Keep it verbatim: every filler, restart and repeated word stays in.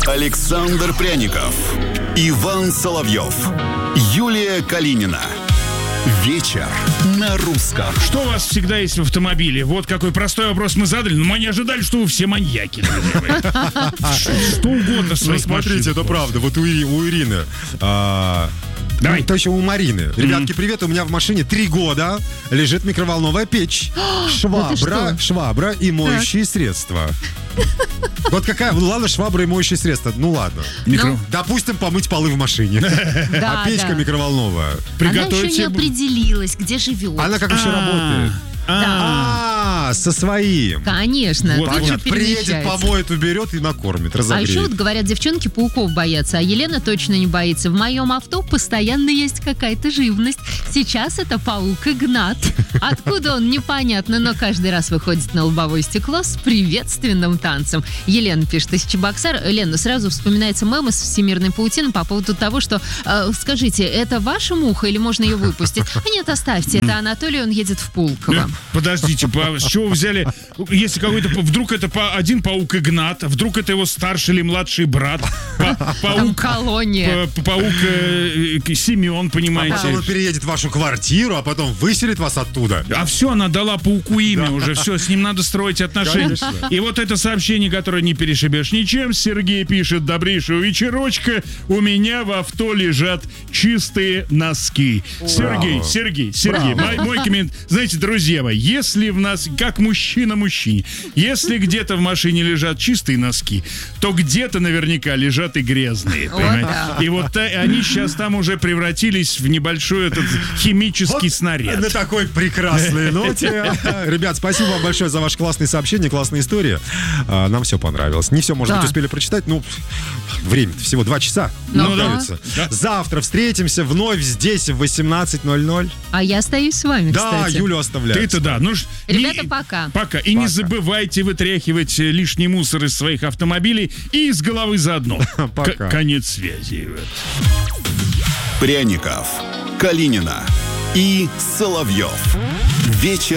Александр Пряников, Иван Соловьев, Юлия Калинина. Вечер на русском. Что у вас всегда есть в автомобиле? Вот какой простой вопрос мы задали, но мы не ожидали, что вы все маньяки. Что угодно в своих машинах. Смотрите, это правда. Вот у Ирины... Давай. Ну, точнее, у Марины. Ребятки, привет, у меня в машине три года лежит микроволновая печь, швабра, швабра и моющие средства. Вот какая, ну ладно, швабра и моющие средства, ну ладно. Микро... Ну, допустим, помыть полы в машине. Да, а печка да. микроволновая. Она еще не определилась, где живет. Она как вообще работает? Да. А, со своим. Конечно. Вот, Тут понятно. же Приедет, перемещается. помоет, уберет и накормит, А разогреет. еще вот говорят, девчонки пауков боятся, а Елена точно не боится. В моем авто постоянно есть какая-то живность. Сейчас это паук Игнат. Откуда он, непонятно, но каждый раз выходит на лобовое стекло с приветственным танцем. Елена пишет из Чебоксар. Лена, сразу вспоминается мем из всемирной паутины по поводу того, что э, скажите, это ваша муха или можно ее выпустить? А нет, оставьте, это Анатолий, он едет в Пулково. Подождите, по- с чего вы взяли? Если какой-то, вдруг это по- один паук Игнат, вдруг это его старший или младший брат, па- Там паук, колония. па- паук э, э, Семен, А понимаете? потом он переедет в вашу квартиру, а потом выселит вас оттуда. А все, она дала пауку имя уже, все, с ним надо строить отношения. Конечно. И вот это сообщение, которое не перешибешь ничем, Сергей пишет: добрейшего вечерочка, у меня в авто лежат чистые носки. Сергей, Сергей, Сергей, мой, мой коммент. Знаете, друзья мои, если в нас, как мужчина мужчине, если где-то в машине лежат чистые носки, то где-то наверняка лежат и грязные, понимаете? да. И вот та- они сейчас там уже превратились в небольшой этот химический снаряд. На такой прекрасной ноте. Ребят, спасибо вам большое за ваше классное сообщение, классная история. А, Нам все понравилось. Не все, может Да. быть, успели прочитать. Ну, время всего два часа. Ну да. Кажется. Да. Завтра встретимся вновь здесь в восемнадцать ноль ноль. А я остаюсь с вами, Да, кстати. Юлю оставляю. Ты-то да. Ну, ж- Ребята, не- пока. Пока. И не Пока. забывайте вытряхивать э, лишний мусор из своих автомобилей и из головы заодно. Пока. К- конец связи. Пряников, Калинина и Соловьев. Вечер